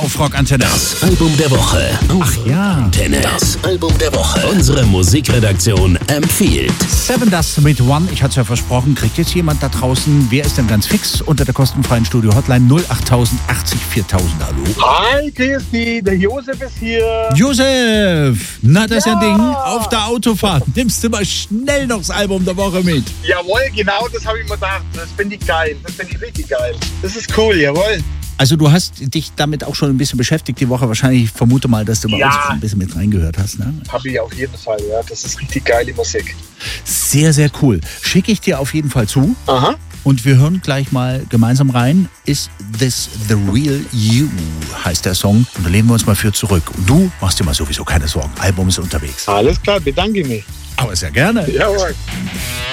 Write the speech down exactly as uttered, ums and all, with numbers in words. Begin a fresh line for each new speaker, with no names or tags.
auf Rock Antenne.
Das Album der Woche auf
Ach ja.
Antenne. Das Album der Woche. Unsere Musikredaktion empfiehlt.
Seven Dust mit One. Ich hatte es ja versprochen. Kriegt jetzt jemand da draußen? Wer ist denn ganz fix? Unter der kostenfreien Studio-Hotline null acht null null achtzig viertausend. Hallo.
Hi, Christi. Der Josef ist hier.
Josef, na das ist ja ein
Ja.
Ding. Auf der Autofahrt nimmst du mal schnell noch das Album der Woche mit.
Jawohl, genau, das habe ich mir gedacht. Das finde ich geil. Das finde ich richtig geil. Das ist cool, jawohl.
Also du hast dich damit auch schon ein bisschen beschäftigt die Woche. Wahrscheinlich, ich vermute mal, dass du bei
Ja.
uns auch ein bisschen mit reingehört hast. Ne?
Habe ich auf jeden Fall, ja. Das ist richtig geile Musik.
Sehr, sehr cool. Schicke ich dir auf jeden Fall zu.
Aha.
Und wir hören gleich mal gemeinsam rein. Is This the Real You? Heißt der Song. Und da lehnen wir uns mal für zurück. Und du machst dir mal sowieso keine Sorgen. Album ist unterwegs.
Alles klar, bedanke mich.
Aber sehr gerne.
Jawohl.